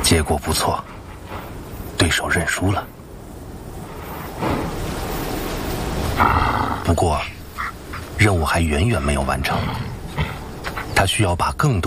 结果不错，对手认输了。不过，任务还远远没有完成，他需要把更多